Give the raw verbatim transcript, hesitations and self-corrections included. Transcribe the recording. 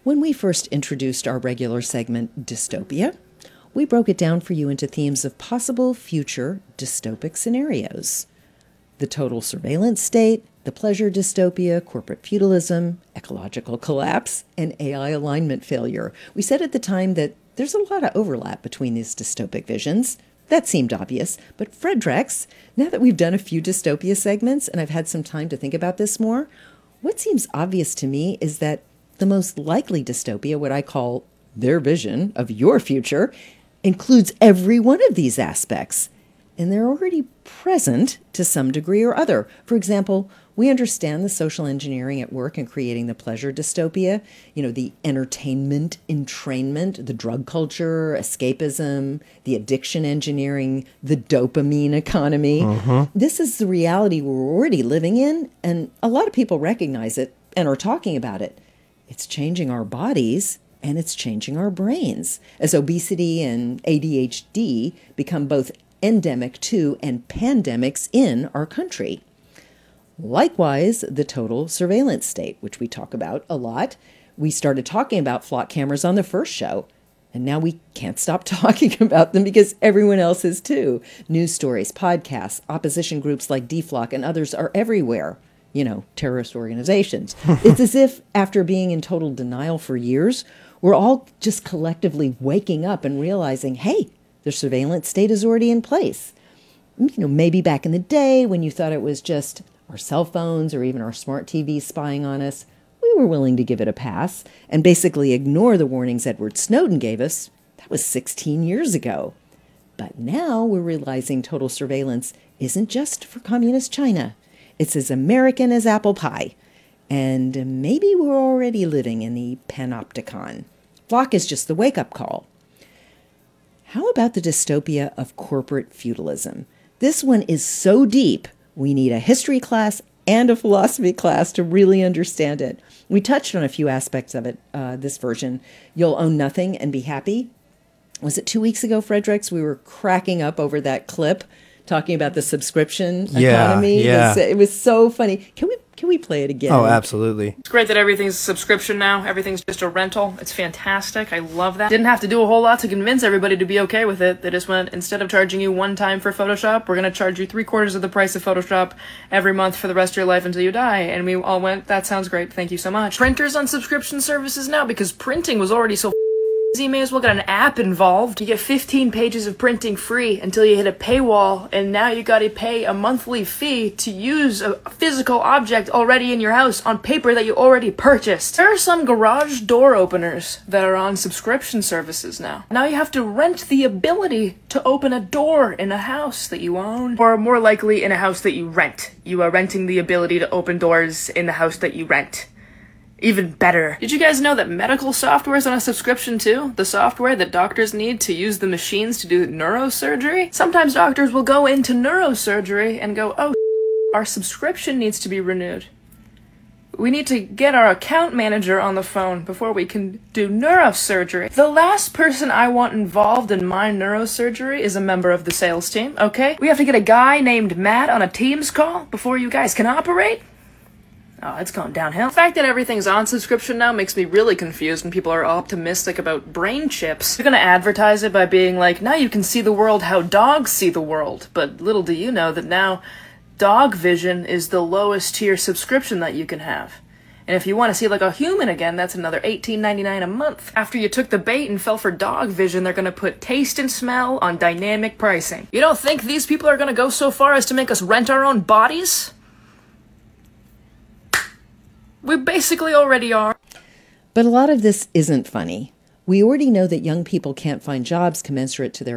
When we first introduced our regular segment, Dystopia, we broke it down for you into themes of possible future dystopic scenarios. The total surveillance state, the pleasure dystopia, corporate feudalism, ecological collapse, and A I alignment failure. We said at the time that there's a lot of overlap between these dystopic visions. That seemed obvious, but Fred Drex, now that we've done a few dystopia segments and I've had some time to think about this more, what seems obvious to me is that the most likely dystopia, what I call their vision of your future, includes every one of these aspects. And they're already present to some degree or other. For example, we understand the social engineering at work in creating the pleasure dystopia, you know, the entertainment entrainment, the drug culture, escapism, the addiction engineering, the dopamine economy. Mm-hmm. This is the reality we're already living in, and a lot of people recognize it and are talking about it. It's changing our bodies, and it's changing our brains as obesity and A D H D become both endemic to and pandemics in our country. Likewise, the total surveillance state, which we talk about a lot. We started talking about flock cameras on the first show, and now we can't stop talking about them because everyone else is too. News stories, podcasts, opposition groups like D Flock and others are everywhere. You know, terrorist organizations. It's as if after being in total denial for years, we're all just collectively waking up and realizing, hey, the surveillance state is already in place. You know, maybe back in the day when you thought it was just our cell phones or even our smart T Vs spying on us, we were willing to give it a pass and basically ignore the warnings Edward Snowden gave us. That was sixteen years ago. But now we're realizing total surveillance isn't just for communist China. It's as American as apple pie. And maybe we're already living in the panopticon. Flock is just the wake-up call. How about the dystopia of corporate feudalism? This one is so deep, we need a history class and a philosophy class to really understand it. We touched on a few aspects of it, uh, this version. You'll own nothing and be happy. Was it two weeks ago, Fredericks? We were cracking up over that clip talking about the subscription yeah, economy. Yeah. It was, it was so funny. Can we Can we play it again? Oh, absolutely. It's great that everything's a subscription now. Everything's just a rental. It's fantastic. I love that. Didn't have to do a whole lot to convince everybody to be okay with it. They just went, instead of charging you one time for Photoshop, we're going to charge you three quarters of the price of Photoshop every month for the rest of your life until you die. And we all went, that sounds great. Thank you so much. Printers on subscription services now, because printing was already so you may as well get an app involved. You get fifteen pages of printing free until you hit a paywall, and now you gotta pay a monthly fee to use a physical object already in your house on paper that you already purchased. There are some garage door openers that are on subscription services now. Now you have to rent the ability to open a door in a house that you own, or more likely in a house that you rent. You are renting the ability to open doors in the house that you rent. Even better. Did you guys know that medical software is on a subscription too? The software that doctors need to use the machines to do neurosurgery? Sometimes doctors will go into neurosurgery and go, oh, our subscription needs to be renewed. We need to get our account manager on the phone before we can do neurosurgery. The last person I want involved in my neurosurgery is a member of the sales team, okay? We have to get a guy named Matt on a Teams call before you guys can operate? Oh, it's gone downhill. The fact that everything's on subscription now makes me really confused when people are optimistic about brain chips. They're gonna advertise it by being like, now you can see the world how dogs see the world. But little do you know that now dog vision is the lowest tier subscription that you can have. And if you want to see like a human again, that's another eighteen ninety-nine a month. After you took the bait and fell for dog vision, they're gonna put taste and smell on dynamic pricing. You don't think these people are gonna go so far as to make us rent our own bodies? We basically already are. But a lot of this isn't funny. We already know that young people can't find jobs commensurate to their